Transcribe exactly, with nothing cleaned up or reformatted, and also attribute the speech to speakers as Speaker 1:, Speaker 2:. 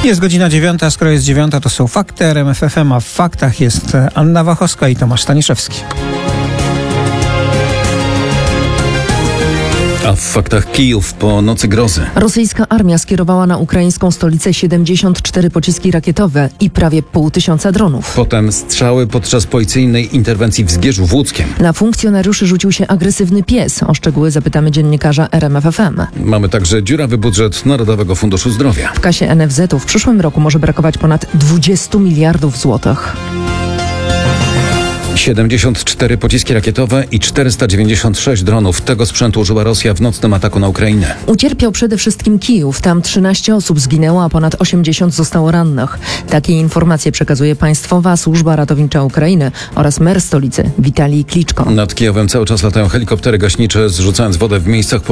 Speaker 1: Jest godzina dziewiąta, skoro jest dziewiąta, to są fakty R M F F M, a w faktach jest Anna Wachowska i Tomasz Staniszewski.
Speaker 2: A w faktach Kijów po nocy grozy.
Speaker 3: Rosyjska armia skierowała na ukraińską stolicę siedemdziesiąt cztery pociski rakietowe i prawie pół tysiąca dronów.
Speaker 2: Potem strzały podczas policyjnej interwencji w Zgierzu Włódzkiem.
Speaker 3: Na funkcjonariuszy rzucił się agresywny pies. O szczegóły zapytamy dziennikarza R M F F M.
Speaker 2: Mamy także dziurawy budżet Narodowego Funduszu Zdrowia.
Speaker 3: W kasie N F Z u w przyszłym roku może brakować ponad dwudziestu miliardów złotych.
Speaker 2: siedemdziesiąt cztery pociski rakietowe i czterysta dziewięćdziesiąt sześć dronów. Tego sprzętu użyła Rosja w nocnym ataku na Ukrainę.
Speaker 3: Ucierpiał przede wszystkim Kijów. Tam trzynaście osób zginęło, a ponad osiemdziesiąt zostało rannych. Takie informacje przekazuje Państwowa Służba Ratownicza Ukrainy oraz mer stolicy Witalij Kliczko.
Speaker 2: Nad Kijowem cały czas latają helikoptery gaśnicze, zrzucając wodę w miejscach